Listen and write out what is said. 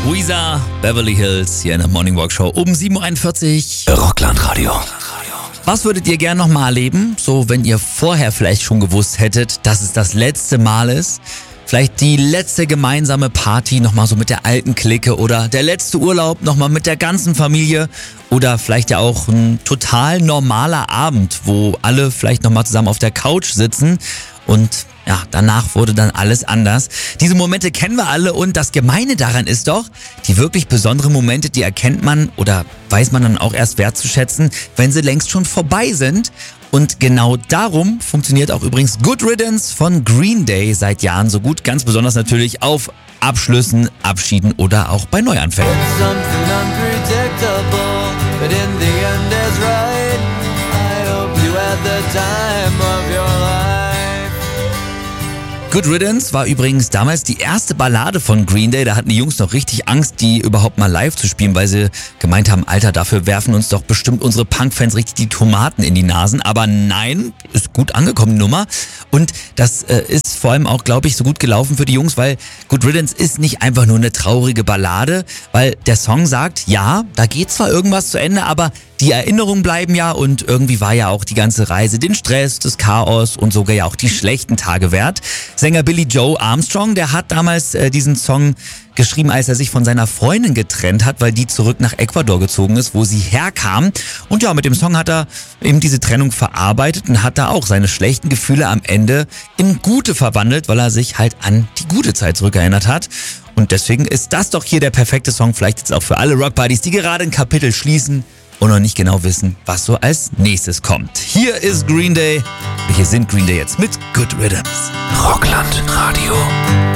Weezer, Beverly Hills, hier in der Morning Walk Show um 7.41 Uhr. Rockland-Radio. Was würdet ihr gern nochmal erleben? So, wenn ihr vorher vielleicht schon gewusst hättet, dass es das letzte Mal ist. Vielleicht die letzte gemeinsame Party nochmal so mit der alten Clique oder der letzte Urlaub nochmal mit der ganzen Familie oder vielleicht ja auch ein total normaler Abend, wo alle vielleicht nochmal zusammen auf der Couch sitzen und ja, danach wurde dann alles anders. Diese Momente kennen wir alle und das Gemeine daran ist doch, die wirklich besonderen Momente, die erkennt man oder weiß man dann auch erst wertzuschätzen, wenn sie längst schon vorbei sind. Und genau darum funktioniert auch übrigens Good Riddance von Green Day seit Jahren so gut. Ganz besonders natürlich auf Abschlüssen, Abschieden oder auch bei Neuanfängen. Good Riddance war übrigens damals die erste Ballade von Green Day. Da hatten die Jungs noch richtig Angst, die überhaupt mal live zu spielen, weil sie gemeint haben, Alter, dafür werfen uns doch bestimmt unsere Punkfans richtig die Tomaten in die Nasen. Aber nein, ist gut angekommen, die Nummer. Und das ist vor allem auch, glaube ich, so gut gelaufen für die Jungs, weil Good Riddance ist nicht einfach nur eine traurige Ballade, weil der Song sagt, ja, da geht zwar irgendwas zu Ende, aber die Erinnerungen bleiben ja und irgendwie war ja auch die ganze Reise den Stress, das Chaos und sogar ja auch die schlechten Tage wert. Sänger Billy Joe Armstrong, der hat damals diesen Song geschrieben, als er sich von seiner Freundin getrennt hat, weil die zurück nach Ecuador gezogen ist, wo sie herkam. Und ja, mit dem Song hat er eben diese Trennung verarbeitet und hat da auch seine schlechten Gefühle am Ende in gute verwandelt, weil er sich halt an die gute Zeit zurückerinnert hat. Und deswegen ist das doch hier der perfekte Song, vielleicht jetzt auch für alle Rockbuddies, die gerade ein Kapitel schließen und noch nicht genau wissen, was so als nächstes kommt. Hier ist Green Day. Hier sind Green Day jetzt mit Good Riddance. Rockland Radio.